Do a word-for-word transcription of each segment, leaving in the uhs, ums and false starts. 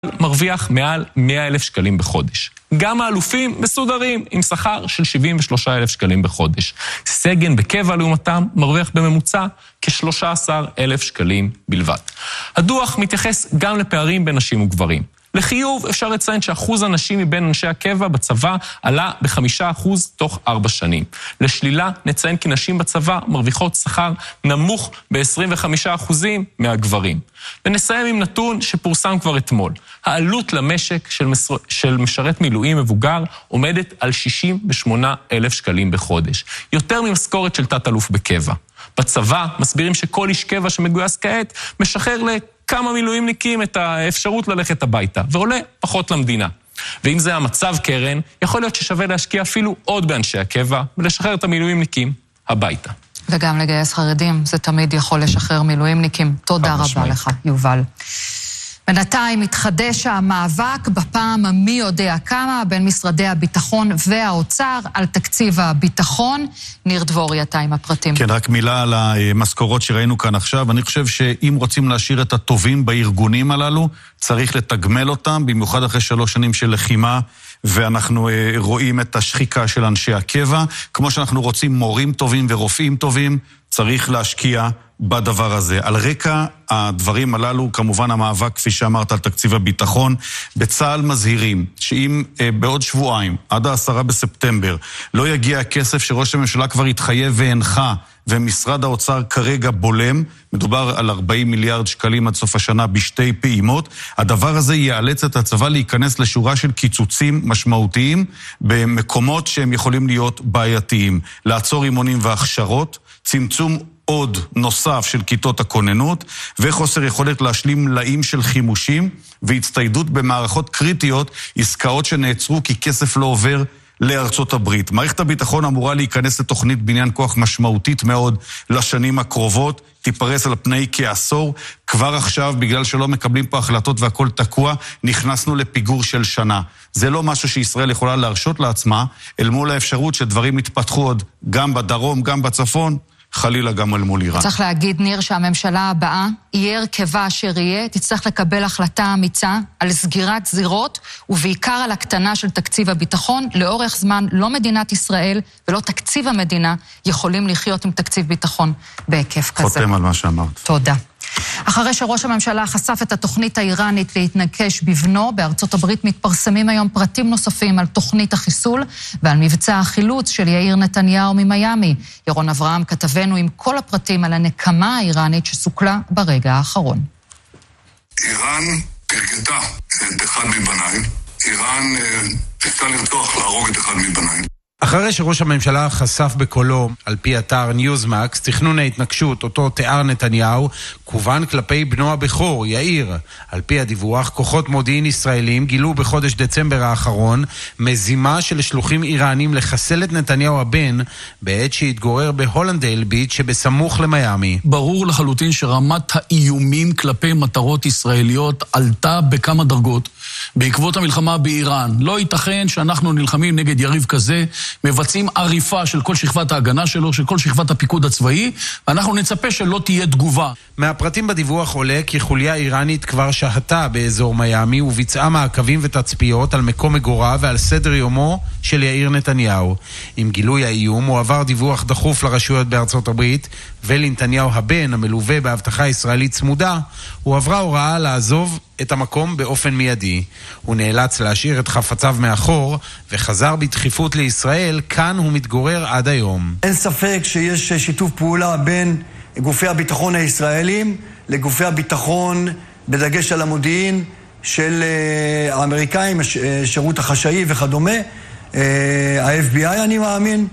מרוויח מעל מאה אלף שקלים בחודש. גם האלופים מסודרים עם שכר של שבעים ושלושה אלף שקלים בחודש. סגן בקבע לעומתם מרוויח בממוצע כ-שלושה עשר אלף שקלים בלבד. הדוח מתייחס גם לפערים בין נשים וגברים. לחיוב אפשר לציין שאחוז הנשים מבין אנשי הקבע בצבא עלה בחמישה אחוז תוך ארבע שנים. לשלילה נציין כי נשים בצבא מרוויחות שכר נמוך ב-עשרים וחמישה אחוזים מהגברים. ונסיים עם נתון שפורסם כבר אתמול. העלות למשק של, מסר... של משרת מילואים מבוגר עומדת על שישים ושמונה אלף שקלים בחודש. יותר ממשכורת של תת אלוף בקבע. בצבא מסבירים שכל איש קבע שמגויס כעת משחרר לכמה מילואימניקים את האפשרות ללכת הביתה, ועולה פחות למדינה. ואם זה המצב קרן, יכול להיות ששווה להשקיע אפילו עוד באנשי הקבע, ולשחרר את המילואימניקים הביתה. וגם לגייס חרדים, זה תמיד יכול לשחרר מילואימניקים. תודה רבה לך, יובל. בינתיים מתחדש המאבק בפעם המי יודע כמה בין משרדי הביטחון והאוצר על תקציב הביטחון. ניר דבורי, אתה עם הפרטים. כן, רק מילה על המשכורות שראינו כאן עכשיו. אני חושב שאם רוצים להשאיר את הטובים בארגונים הללו, צריך לתגמל אותם, במיוחד אחרי שלוש שנים של לחימה, ואנחנו רואים את השחיקה של אנשי הקבע. כמו שאנחנו רוצים מורים טובים ורופאים טובים, צריך להשקיע בדבר הזה. על רקע הדברים הללו, כמובן המאבק, כפי שאמרת, על תקציב הביטחון, בצה"ל מזהירים שאם אה, בעוד שבועיים, עד העשרה בספטמבר, לא יגיע הכסף שראש הממשלה כבר התחייב והנחה, ומשרד האוצר כרגע בולם, מדובר על ארבעים מיליארד שקלים עד סוף השנה בשתי פעימות, הדבר הזה יאלץ את הצבא להיכנס לשורה של קיצוצים משמעותיים, במקומות שהם יכולים להיות בעייתיים, לעצור אימונים והכשרות, צמצום עוד נוסף של כיתות הכוננות, וחוסר יכולת להשלים מלאים של חימושים, והצטיידות במערכות קריטיות, עסקאות שנעצרו כי כסף לא עובר לארצות הברית. מערכת הביטחון אמורה להיכנס לתוכנית בניין כוח משמעותית מאוד לשנים הקרובות, תיפרס על פני כעשור. כבר עכשיו, בגלל שלא מקבלים פה החלטות והכל תקוע, נכנסנו לפיגור של שנה. זה לא משהו שישראל יכולה להרשות לעצמה, אל מול האפשרות שדברים יתפתחו עוד גם בדרום, גם בצפון, חלילה גם על מול איראן. צריך להגיד, ניר, שהממשלה הבאה, יהיה הרכבה אשר יהיה, תצטרך לקבל החלטה אמיצה על סגירת זירות, ובעיקר על הקטנה של תקציב הביטחון. לאורך זמן לא מדינת ישראל ולא תקציב המדינה יכולים לחיות עם תקציב ביטחון בהיקף כזה. חותם על מה שאמרת. תודה. אחרי שראש הממשלה חשף את התוכנית האיראנית להתנקש בבנו, בארצות הברית מתפרסמים היום פרטים נוספים על תוכנית החיסול ועל מבצע החילוץ של יאיר נתניהו ממיימי. ירון אברהם כתבנו עם כל הפרטים על הנקמה האיראנית שסוכלה ברגע האחרון. איראן הרגתה את אחד מבניי. איראן ניסתה לרצוח, להרוג את אחד מבניי. אחרי שראש הממשלה חשף בקולו, על פי אתר ניוזמקס, תכנון ההתנקשות, אותו תיאר נתניהו, כוון כלפי בנו הבכור, יאיר. על פי הדיווח, כוחות מודיעין ישראלים גילו בחודש דצמבר האחרון מזימה של שלוחים איראנים לחסל את נתניהו הבן, בעת שהתגורר בהולנדייל ביץ' שבסמוך למיימי. ברור לחלוטין שרמת האיומים כלפי מטרות ישראליות עלתה בכמה דרגות בעקבות המלחמה באיראן. לא ייתכן שאנחנו נלחמים נגד יריב כזה, מבצעים עריפה של כל שכבת ההגנה שלו, של כל שכבת הפיקוד הצבאי, ואנחנו נצפה שלא תהיה תגובה. מהפרטים בדיווח עולה כי חוליה איראנית כבר שהתה באזור מיימי וביצעה מעקבים ותצפיות על מקום מגורה ועל סדר יומו של יאיר נתניהו. עם גילוי האיום הועבר דיווח דחוף לרשויות בארצות הברית, ולנתניהו הבן המלווה בהבטחה ישראלית צמודה, הועברה הוראה לעזוב את המקום באופן מיידי. הוא נאלץ להשאיר את חפציו מאחור וחזר בדחיפות לישראל, כאן הוא מתגורר עד היום. אין ספק שיש שיתוף פעולה בין גופי הביטחון הישראלים לגופי הביטחון בדגש על המודיעין של האמריקאים, שירות החשאי וכדומה. ה-אף בי איי אני מאמין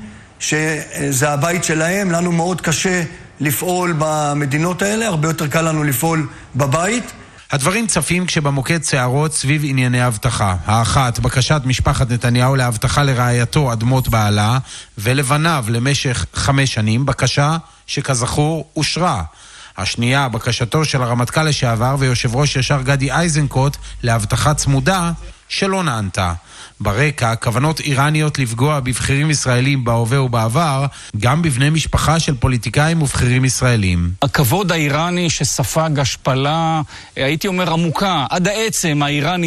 שזה הבית שלהם, לנו מאוד קשה לפעול במדינות האלה, הרבה יותר קל לנו לפעול בבית. הדברים צפים כשבמוקד שערות סביב ענייני הבטחה. האחת, בקשת משפחת נתניהו להבטחה לרעייתו אדמות בעלה, ולבניו למשך חמש שנים, בקשה שכזכור אושרה. השנייה, בקשתו של הרמטכ"ל לשעבר ויושב ראש ישר גדי איזנקוט להבטחה צמודה, שלא נענתה. ברקע, כוונות איראניות לפגוע בבחירים ישראלים בהווה ובעבר, גם בבני משפחה של פוליטיקאים ובחירים ישראלים. הכבוד האיראני שספג השפלה, הייתי אומר עמוקה, עד העצם האיראני